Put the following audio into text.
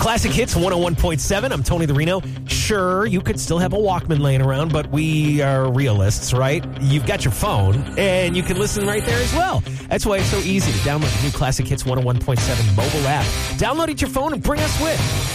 Classic Hits 101.7. I'm Tony the Reno. Sure, you could still have a Walkman laying around, but we are realists, right? You've got your phone, and you can listen right there as well. That's why it's so easy to download the new Classic Hits 101.7 mobile app. Download it to your phone and bring us with.